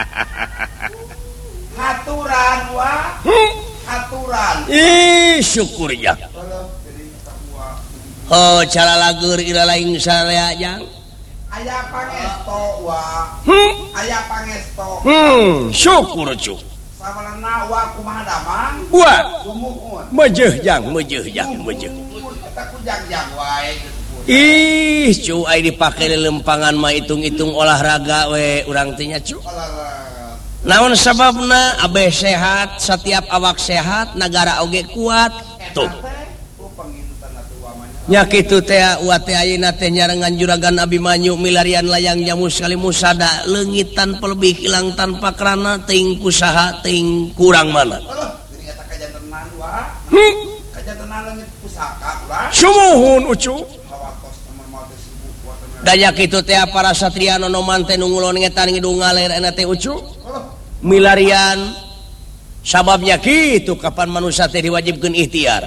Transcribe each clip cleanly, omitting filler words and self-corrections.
haturan haturan syukur ya cara lagur ira lain saya jang aya pangesto aya pangesto syukur cu sabalana wa kumaha damang sumuhun mejeh jang eta ku jang wae cu ai dipake lempangan mah hitung-hitung olahraga we urang teh nya cu naon sababna abeh sehat setiap awak sehat negara oge kuat tuh nya kitu teh uat teh ayeuna teh nyarengan juragan Abimanyu milarian layang jamu sekali musada leungit tanpa lebih hilang tanpa kerana teuing kusaha teuing kurang mana geuning eta kajantenan kajantenan leungit pusaka ulah sumuhun ucu daya kitu teh para satria nonoman teh nu ngulon ngetan ngidung ngaler eta teh ucu milarian sababnya kitu kapan manusia teh diwajibkeun ikhtiar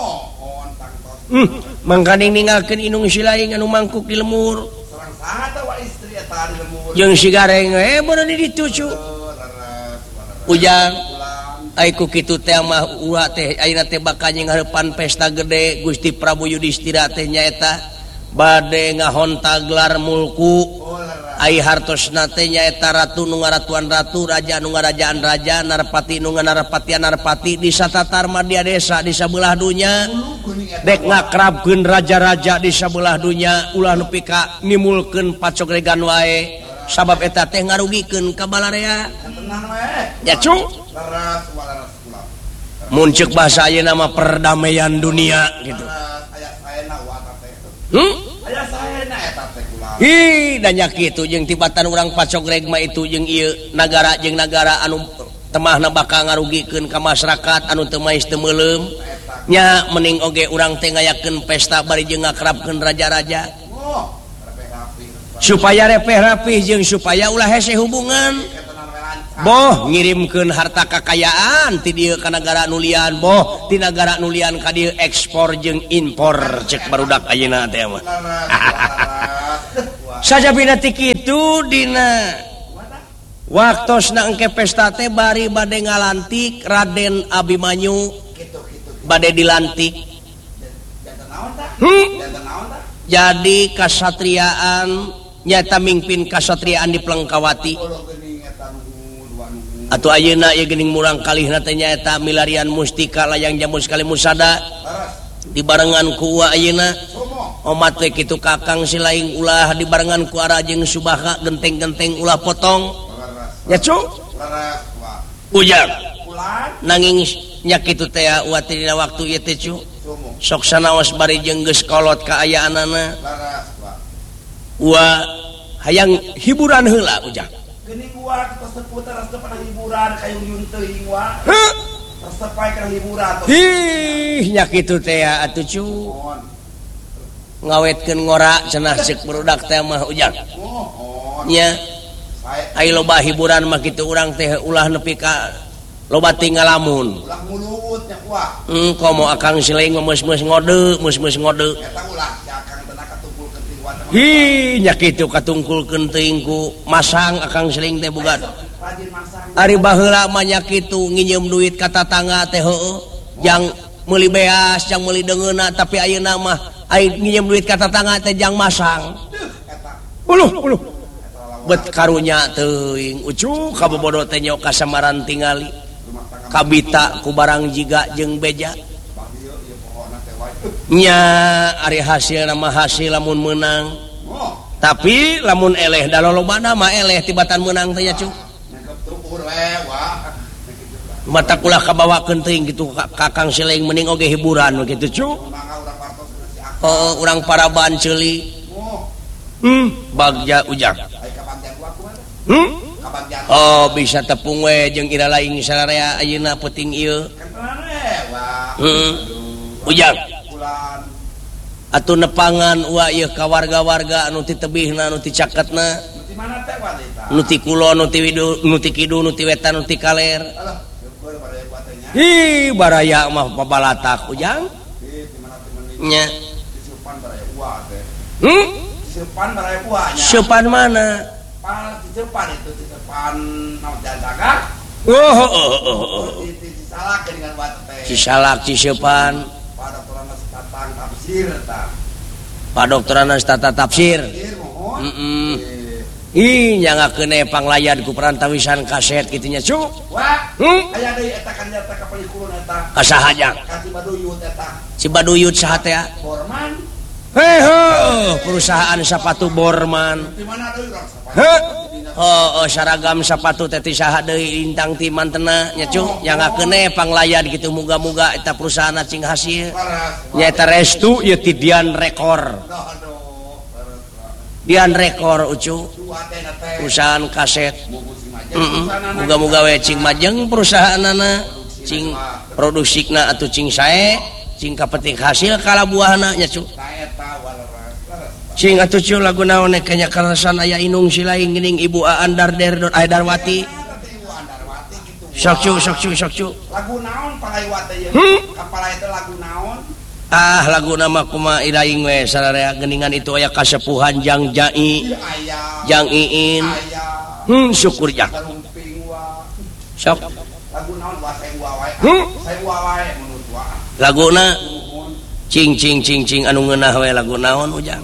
mangkaning ningalkeun inung silaing anu mangkuk di lemur sareng saha teh wa istri eta di lemur jeung si gareng bener di ditu cu ujang ai ku kitu teh mah ulah teh ayeuna teh bakal ngahareupan pesta gede Gusti Prabu Yudhistira teh nyaeta bade ngahonta gelar mulku ai hartosna teh nyaeta ratu nu ngaratuan ratu raja nu ngarajaan raja narpati nu ngarapatian narpati di satatar madia desa di sabelah dunya dek ngakrabkeun raja-raja di sabelah dunya ulah nepi ka nimulkeun pacogregan wae sabab eta teh ngarugikeun ka balarea ya cu mun ceuk basa ayeuna mah perdamaian dunia gitu danya kitu jeung tibatan urang pacogreg mah itu jeung ieu nagara jeung nagara anu temahna bakal ngarugikeun ka masyarakat anu teu maes teu meulem nya mending oge urang teh ngayakeun pesta bari jeung ngakrabkeun raja-raja supaya repeh rapih jeung supaya ulah hese hubungan boh ngirimkeun harta kakayaan ti dieu ka nagara nulian boh ti nagara nulian ka dieu ekspor jeung impor cek barudak ayeuna teh mah sajabina ti kitu dina waktosna engke pesta teh bari bade ngalantik Raden Abimanyu bade dilantik jadi kasatriaan nyata mingpin kasatriaan di Plengkawati atuh ayeuna ieu geuning murang kalihna teh nyaeta milarian mustika layang jamu sekali musada dibarengan ku uwa ayeuna omat teh kitu kakang silaing ulah dibarengan ku ara jeung subaha genteng-genteng ulah potong nya cu ujang nanging nya kitu teh uwa teh dina waktu ieu teh cu sok sanaos bari jeung geus kolot kaayaanana uwa hayang hiburan heula ujang geuning uwa tos seputar tos pada hiburan kayung teuing wa tersepai ka hiburan ih nya kitu teh atuh cu ngawetkeun ngora cenah ceuk burudak teh mah ujang nya ai loba hiburan mah kitu urang teh ulah nepi ka loba tinggal lamun ulah muluut nya kuah komo akang sileing meus-meus ngode eta ulah si akang teh katungkulkeun teuing wa hi nya kitu katungkulkeun teuing ku masang akang sileing teh boga rajin masang ari baheula mah nya kitu nginjem duit ka tatangga teh heueuh jang meuli beas jang meuli deungeuna tapi ayeuna mah ai nginjem duit ka tatangga teh jang masang uluh bet karunya teuing ucu kabobodo teh nyok kasamaran tingali kabita ku barang jiga jeung beja nya ari hasil nama hasil lamun meunang tapi lamun eleh da lolobana mah eleh tibatan meunang teh nya cu mata kulah kabawakeun teuing kitu kakang sileing mending oge hiburan kitu cu urang paraban ceuli bagja ujang oh bisa tepung we jeung ira laing sararea ayeuna peuting ieu ujang atuh nepangan uwa ieu ka warga-warga anu ti tebihna anu ti caketna nu ti kulon nu ti widu nu ti kidul nu ti wetan nu ti kaler hi baraya mah pabalatak ujang nya Sepan mana? Sepan itu depan jalan dagang. Salah dengan batu teh. Cisalak Ciseupan. Pada turana tatang tafsir tah. Padokterana tata tafsir. Tafsir mohon. Ih nyangakeun panglayan ku perantawisan kaset kitu nya cu. Wah. Aya deui eta kan nyata ka pelikuran eta. Ka sahajang? Ka Cibaduyut eta. Cibaduyut saha teh? Borman. Perusahaan sepatu Borman. Di mana deui urang sepatu? Saragam sepatu teh saha deui lintang ti mantena nya cu. Nyangakeun panglayan kitu muga-muga eta perusahaan cing hasil. Nya eta restu ieu ti Dian Rekor. Dian Rekor ucu. Perusahaan kaset. Muga-muga we cing majeng perusahaanana, cing produksina atuh cing sae, cing kapetik hasil kala buahna nya cu. Cing atuh cu lagu naon kanya karasan aya inung silaing geuning Ibu Aan Darwati. Sok cu. Lagu naon palaiwati ieu? Kapala itu lagu naon? Lagu nama kumaha ilaing we sararea geuningan itu aya kasepuhan Jang Jai, Jang Iin. Syukur Jang. Sok. Lagu naon bahasa wae. Saya wae menurut wa. Laguna cing anu ngeunah we lagu naon ujang.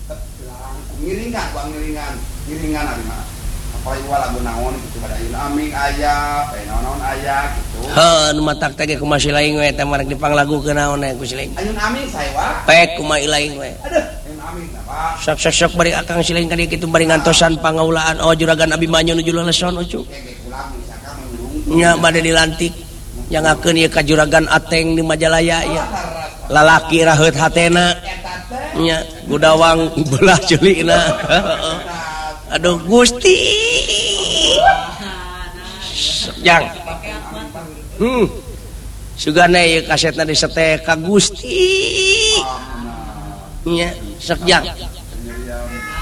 Ngiringan ari mah. Apalagi lagu naon kitu pada ayeuna aming aya, naon aya gitu. Nu matak teh kumaha silaing we teh marek dipanglagukeun naon ku silaing. Ayeuna aming sae wa. Pek kumaha ilaing we. Aduh, ayeuna aming apa? Sok bari akang silaing ka dieu kitu bari ngantosan pangaulaan Juragan Abimanyu nuju leleson ucu. Nya bade dilantik. Nyangakeun ieu ka Juragan Ateng di Majalaya ya. Lalaki raheut hatena. Nya gudawang belah ceulikna. Aduh Gusti. Jang. Sugana ieu kasetna disete ka Gusti. Nya sok Jang.